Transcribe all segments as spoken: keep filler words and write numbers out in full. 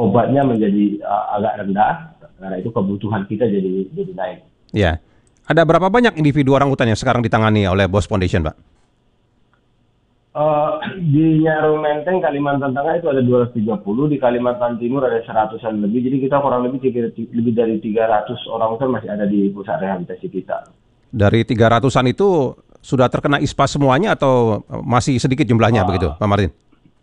obatnya menjadi uh, agak rendah, karena itu kebutuhan kita jadi jadi naik. Ya. Ada berapa banyak individu orangutan yang sekarang ditangani oleh Bos Foundation, Pak? Uh, di Nyaru Menteng, Kalimantan Tengah itu ada dua ratus tiga puluh, di Kalimantan Timur ada seratusan lebih, jadi kita kurang lebih tiga, lebih dari tiga ratus orangutan masih ada di pusat rehabilitasi kita. Dari tiga ratusan itu sudah terkena I S P A semuanya atau masih sedikit jumlahnya uh, begitu, Pak Martin?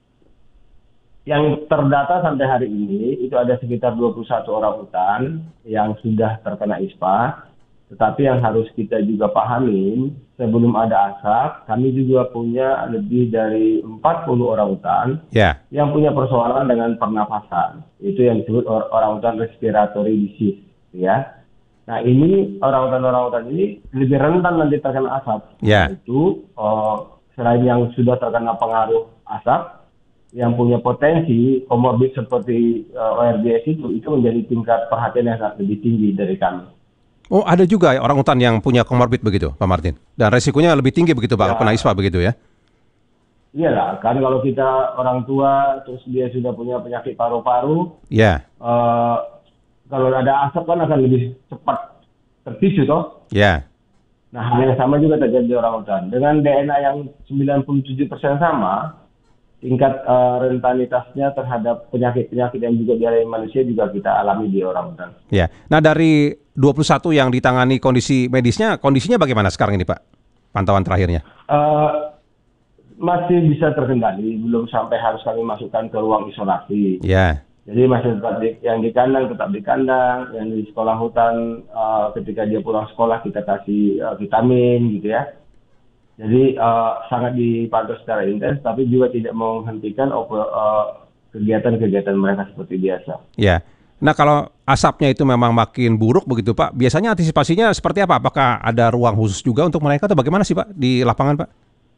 Yang terdata sampai hari ini itu ada sekitar dua puluh satu orangutan yang sudah terkena I S P A. Tetapi yang harus kita juga pahamin, sebelum ada asap, kami juga punya lebih dari empat puluh orangutan yeah. yang punya persoalan dengan pernafasan. Itu yang disebut or- orangutan respiratory disease. Ya. Nah ini orangutan-orangutan ini lebih rentan nanti terkena asap. Yeah. Itu uh, selain yang sudah terkena pengaruh asap, yang punya potensi komorbid seperti uh, O R D S itu, itu menjadi tingkat perhatian yang sangat lebih tinggi dari kami. Oh, ada juga ya orangutan yang punya komorbid begitu, Pak Martin? Dan resikonya lebih tinggi begitu, Pak, ya. Kena I S P A begitu ya? Iya lah, kan kalau kita orang tua, terus dia sudah punya penyakit paru-paru, ya. Uh, kalau ada asap kan akan lebih cepat terpisu, toh? Ya. Nah, hal yang sama juga terjadi di orangutan. Dengan D N A yang sembilan puluh tujuh persen sama, tingkat uh, rentanitasnya terhadap penyakit-penyakit yang juga dialami manusia juga kita alami di orangutan. Ya. Nah, dari dua puluh satu yang ditangani kondisi medisnya, kondisinya bagaimana sekarang ini, Pak? Pantauan terakhirnya? Uh, masih bisa terkendali, belum sampai harus kami masukkan ke ruang isolasi. Ya. Jadi masih tetap di, yang di kandang tetap di kandang, yang di sekolah hutan uh, ketika dia pulang sekolah kita kasih uh, vitamin gitu ya. Jadi uh, sangat dipantau secara intens, tapi juga tidak menghentikan uh, kegiatan-kegiatan mereka seperti biasa. Ya. Nah, kalau asapnya itu memang makin buruk begitu, Pak, biasanya antisipasinya seperti apa? Apakah ada ruang khusus juga untuk mereka atau bagaimana sih, Pak, di lapangan, Pak?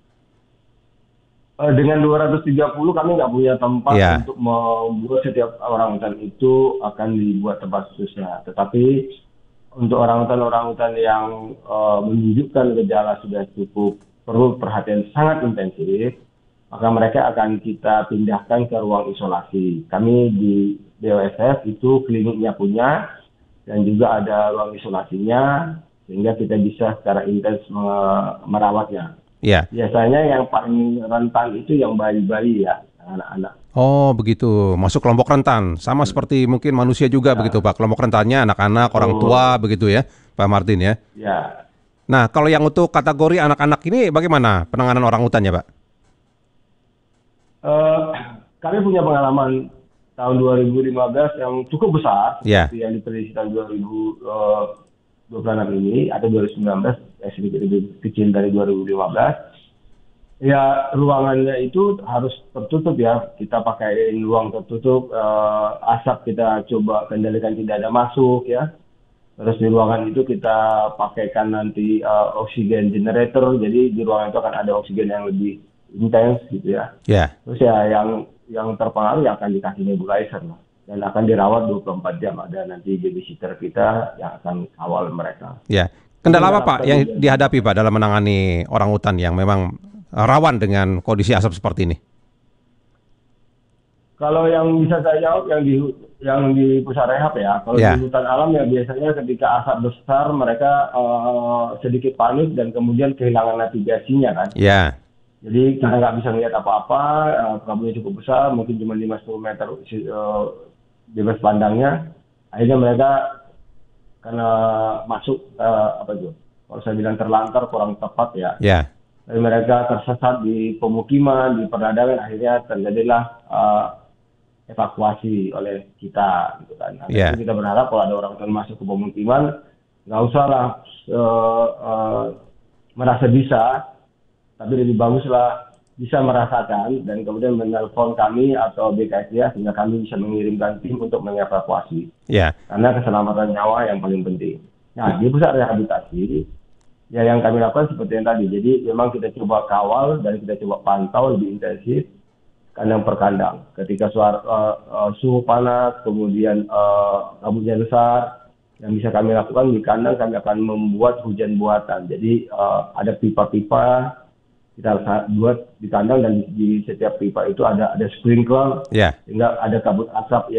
Uh, dengan dua ratus tiga puluh kami nggak punya tempat ya. untuk membuat setiap orangutan itu akan dibuat tempat khususnya. Tetapi untuk orangutan-orangutan yang uh, menunjukkan gejala sudah cukup perlu perhatian sangat intensif, maka mereka akan kita pindahkan ke ruang isolasi. Kami di B O S F itu kliniknya punya dan juga ada ruang isolasinya sehingga kita bisa secara intens merawatnya. Ya. Biasanya yang paling rentan itu yang bayi-bayi ya, anak-anak. Oh begitu, masuk kelompok rentan, sama hmm. seperti mungkin manusia juga ya. Begitu Pak, kelompok rentannya anak-anak, orang tua oh. begitu ya, Pak Martin ya. Ya. Nah kalau yang untuk kategori anak-anak ini bagaimana penanganan orangutannya, Pak? Uh, kami punya pengalaman tahun dua ribu lima belas yang cukup besar, yeah. seperti yang diprediksi tahun dua ribu dua puluh enam ini, atau dua ribu sembilan belas, eh, sedikit lebih kecil dari dua ribu lima belas. Ya, ruangannya itu harus tertutup ya, kita pakai ruang tertutup, uh, asap kita coba kendalikan tidak ada masuk ya. Terus di ruangan itu kita pakaikan nanti uh, oksigen generator, jadi di ruangan itu akan ada oksigen yang lebih intens gitu ya. Yeah. Terus ya yang yang terpengaruh yang akan dikasih nebulizer lah. Dan akan dirawat dua puluh empat jam. Ada nanti babysitter kita yang akan kawal mereka. Ya. Kendala apa Pak yang dihadapi Pak dalam menangani orangutan yang memang rawan dengan kondisi asap seperti ini? Kalau yang bisa saya jawab yang di yang di pusat rehab ya. Kalau yeah. di hutan alam ya biasanya ketika asap besar mereka uh, sedikit panik dan kemudian kehilangan navigasinya kan. Iya. Yeah. Jadi kita nggak bisa lihat apa-apa, uh, kabelnya cukup besar, mungkin cuma lima sampai sepuluh meter uh, bebas pandangnya. Akhirnya mereka karena masuk uh, apa itu? Kalau saya bilang terlantar kurang tepat ya. Yeah. Jadi mereka tersesat di pemukiman, di perdagangan, akhirnya terjadilah uh, evakuasi oleh kita, gitu kan. Nah, yeah. kita berharap kalau ada orang yang masuk ke pemukiman, nggak usahlah uh, uh, merasa bisa. Tapi lebih baguslah bisa merasakan dan kemudian menelpon kami atau B K S D A sehingga kami bisa mengirimkan tim untuk mengevakuasi. Yeah. Karena keselamatan nyawa yang paling penting. Nah, di pusat rehabilitasi, ya yang kami lakukan seperti yang tadi. Jadi memang kita coba kawal dan kita coba pantau lebih intensif kandang per kandang. Ketika suara, uh, uh, suhu panas, kemudian uh, kabutnya besar, yang bisa kami lakukan di kandang kami akan membuat hujan buatan. Jadi uh, ada pipa-pipa kita buat di kandang dan di, di setiap pipa itu ada ada sprinkler, yeah. sehingga ada kabut asap